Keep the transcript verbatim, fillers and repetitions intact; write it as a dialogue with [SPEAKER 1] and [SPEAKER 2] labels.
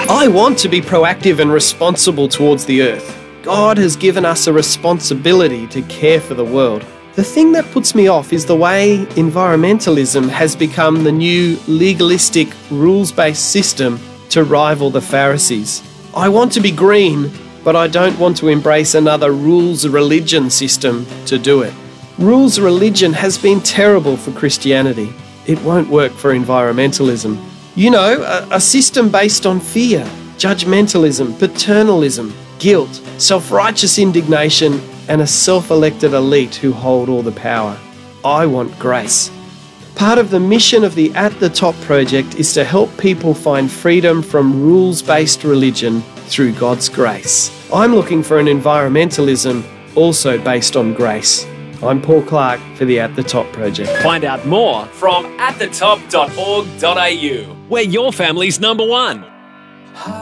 [SPEAKER 1] I want to be proactive and responsible towards the earth. God has given us a responsibility to care for the world. The thing that puts me off is the way environmentalism has become the new legalistic, rules-based system to rival the Pharisees. I want to be green, but I don't want to embrace another rules religion system to do it. Rules religion has been terrible for Christianity. It won't work for environmentalism. You know, a, a system based on fear, judgmentalism, paternalism, guilt, self-righteous indignation, and a self-elected elite who hold all the power. I want grace. Part of the mission of the At the Top project is to help people find freedom from rules-based religion through God's grace. I'm looking for an environmentalism also based on grace. I'm Paul Clark for the At the Top project.
[SPEAKER 2] Find out more from at the top dot org dot a u. We're your family's number one.